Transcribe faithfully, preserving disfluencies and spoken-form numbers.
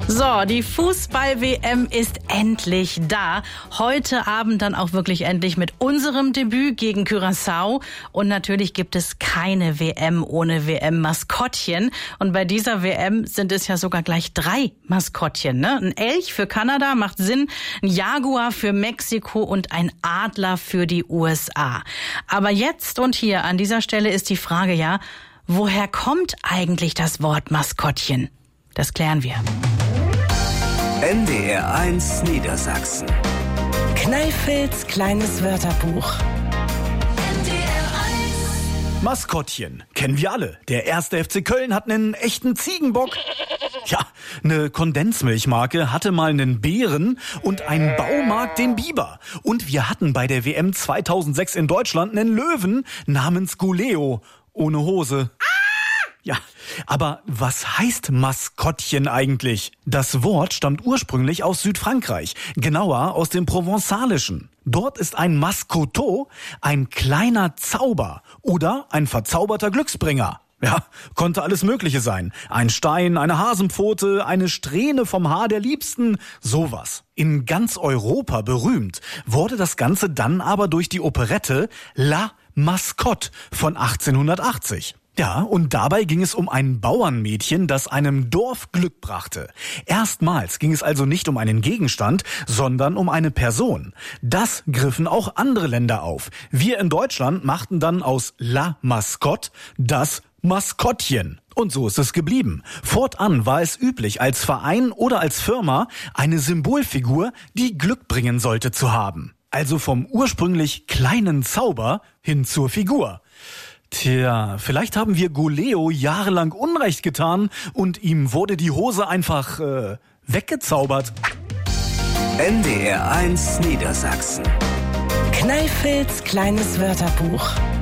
So, die Fußball-W M ist endlich da. Heute Abend dann auch wirklich endlich mit unserem Debüt gegen Curaçao. Und natürlich gibt es keine W M ohne W M-Maskottchen. Und bei dieser W M sind es ja sogar gleich drei Maskottchen, ne? Ein Elch für Kanada macht Sinn, ein Jaguar für Mexiko und ein Adler für die U S A. Aber jetzt und hier an dieser Stelle ist die Frage ja, woher kommt eigentlich das Wort Maskottchen? Das klären wir. N D R eins Niedersachsen. Kneifels kleines Wörterbuch. Maskottchen kennen wir alle. Der erste F C Köln hat einen echten Ziegenbock. Ja, eine Kondensmilchmarke hatte mal einen Bären und ein Baumarkt den Biber. Und wir hatten bei der W M zweitausendsechs in Deutschland einen Löwen namens Guleo. Ohne Hose. Ja, aber was heißt Maskottchen eigentlich? Das Wort stammt ursprünglich aus Südfrankreich, genauer aus dem Provenzalischen. Dort ist ein Maskotto ein kleiner Zauber oder ein verzauberter Glücksbringer. Ja, konnte alles Mögliche sein. Ein Stein, eine Hasenpfote, eine Strähne vom Haar der Liebsten, sowas. In ganz Europa berühmt wurde das Ganze dann aber durch die Operette La Mascotte von achtzehnhundertachtzig. Ja, und dabei ging es um ein Bauernmädchen, das einem Dorf Glück brachte. Erstmals ging es also nicht um einen Gegenstand, sondern um eine Person. Das griffen auch andere Länder auf. Wir in Deutschland machten dann aus La Mascotte das Maskottchen. Und so ist es geblieben. Fortan war es üblich, als Verein oder als Firma eine Symbolfigur, die Glück bringen sollte, zu haben. Also vom ursprünglich kleinen Zauber hin zur Figur. Tja, vielleicht haben wir Guleo jahrelang Unrecht getan und ihm wurde die Hose einfach äh, weggezaubert. N D R eins Niedersachsen. Kneifels kleines Wörterbuch.